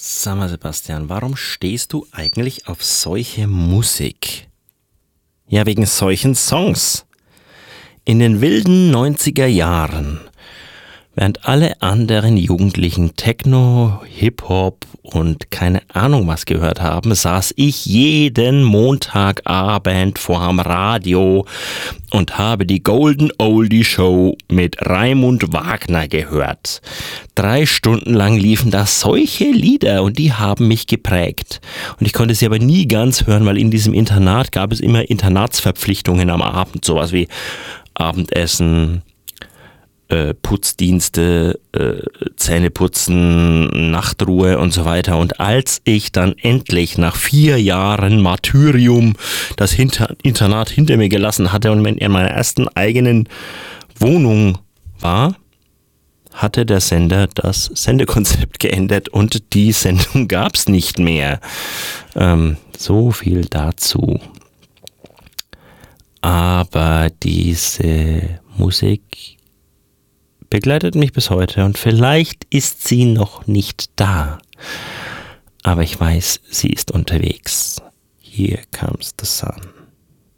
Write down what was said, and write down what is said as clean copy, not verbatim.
Sag mal, Sebastian, warum stehst du eigentlich auf solche Musik? Ja, wegen solchen Songs. In den wilden 90er Jahren, während alle anderen Jugendlichen Techno, Hip-Hop und keine Ahnung was gehört haben, saß ich jeden Montagabend vorm Radio und habe die Golden Oldie Show mit Raimund Wagner gehört. 3 Stunden lang liefen da solche Lieder und die haben mich geprägt. Und ich konnte sie aber nie ganz hören, weil in diesem Internat gab es immer Internatsverpflichtungen am Abend, sowas wie Abendessen, Putzdienste, Zähneputzen, Nachtruhe und so weiter. Und als ich dann endlich nach 4 Jahren Martyrium das Internat hinter mir gelassen hatte und in meiner ersten eigenen Wohnung war, hatte der Sender das Sendekonzept geändert und die Sendung gab's nicht mehr. So viel dazu. Aber diese Musik begleitet mich bis heute und vielleicht ist sie noch nicht da. Aber ich weiß, sie ist unterwegs. Here comes the sun.